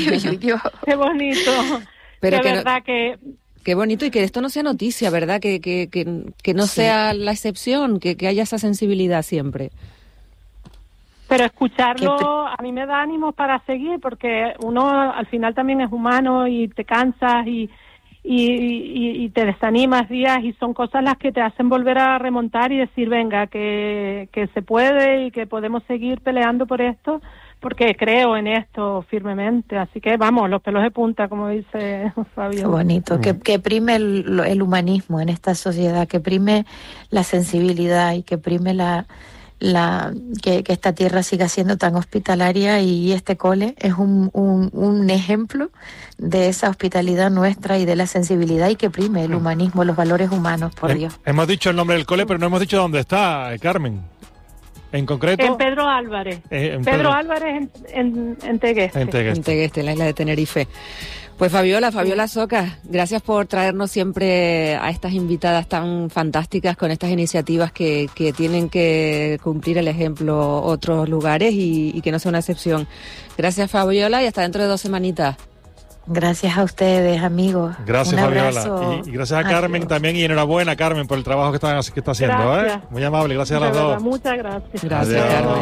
Qué bonito. Pero de verdad que... Qué bonito, y que esto no sea noticia, ¿verdad? Que no sea la excepción, que haya esa sensibilidad siempre. Pero escucharlo a mí me da ánimo para seguir, porque uno al final también es humano y te cansas y te desanimas días, y son cosas las que te hacen volver a remontar y decir, venga, que se puede y que podemos seguir peleando por esto, porque creo en esto firmemente. Así que vamos, los pelos de punta, como dice Fabio. Qué bonito, que prime el humanismo en esta sociedad, que prime la sensibilidad y que prime que esta tierra siga siendo tan hospitalaria, y este cole es un ejemplo de esa hospitalidad nuestra y de la sensibilidad, y que prime el humanismo, los valores humanos, por Dios. Hemos dicho el nombre del cole, pero no hemos dicho dónde está, Carmen. En concreto... En Pedro Álvarez. Pedro Álvarez en Tegueste. En Tegueste, en la isla de Tenerife. Pues Fabiola Soca, gracias por traernos siempre a estas invitadas tan fantásticas con estas iniciativas que tienen que cumplir el ejemplo otros lugares y que no sea una excepción. Gracias, Fabiola, y hasta dentro de 2 semanitas. Gracias a ustedes, amigos. Gracias, Fabiola. Y gracias a Carmen también, y enhorabuena, Carmen, por el trabajo que está haciendo. Gracias. Muy amable, gracias a las dos. Muchas gracias. Gracias, Carmen.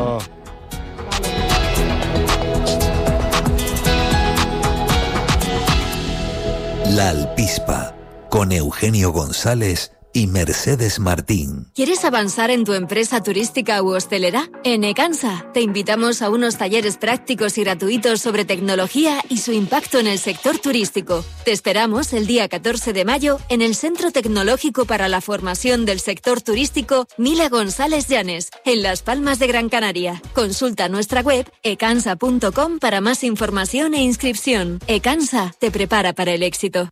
La Alpispa, con Eugenio González y Mercedes Martín. ¿Quieres avanzar en tu empresa turística u hostelera? En Ecansa te invitamos a unos talleres prácticos y gratuitos sobre tecnología y su impacto en el sector turístico. Te esperamos el día 14 de mayo en el Centro Tecnológico para la Formación del Sector Turístico Mila González Llanes, en Las Palmas de Gran Canaria. Consulta nuestra web ecansa.com para más información e inscripción. Ecansa te prepara para el éxito.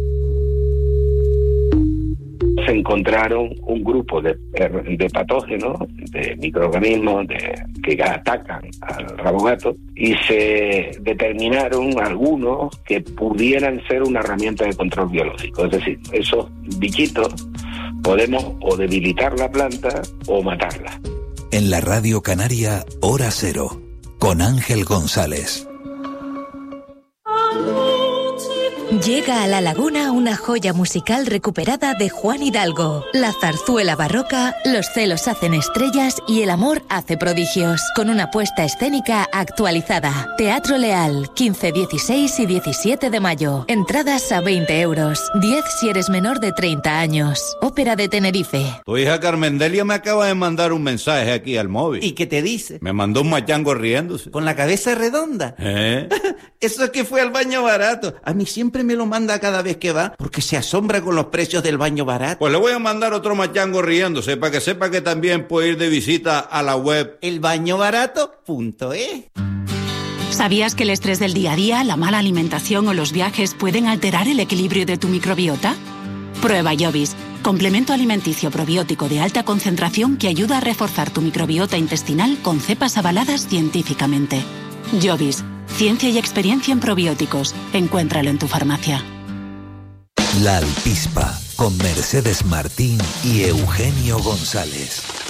Se encontraron un grupo de patógenos, de microorganismos que atacan al rabo gato, y se determinaron algunos que pudieran ser una herramienta de control biológico. Es decir, esos bichitos podemos o debilitar la planta o matarla. En la Radio Canaria, Hora Cero, con Ángel González. Llega a La Laguna una joya musical recuperada de Juan Hidalgo. La zarzuela barroca, Los celos hacen estrellas y El amor hace prodigios. Con una puesta escénica actualizada. Teatro Leal, 15, 16 y 17 de mayo. Entradas a 20 euros. 10 si eres menor de 30 años. Ópera de Tenerife. Tu hija Carmendelia me acaba de mandar un mensaje aquí al móvil. ¿Y qué te dice? Me mandó un machango riéndose. ¿Con la cabeza redonda? Eso es que fue al baño barato. A mí siempre me lo manda cada vez que va, porque se asombra con los precios del baño barato. Pues le voy a mandar otro machango riéndose, para que sepa que también puede ir de visita a la web elbañobarato.es. ¿Sabías que el estrés del día a día, la mala alimentación o los viajes pueden alterar el equilibrio de tu microbiota? Prueba Jovis, complemento alimenticio probiótico de alta concentración que ayuda a reforzar tu microbiota intestinal con cepas avaladas científicamente. Jovis, ciencia y experiencia en probióticos. Encuéntralo en tu farmacia. La Alpispa, con Mercedes Martín y Eugenio González.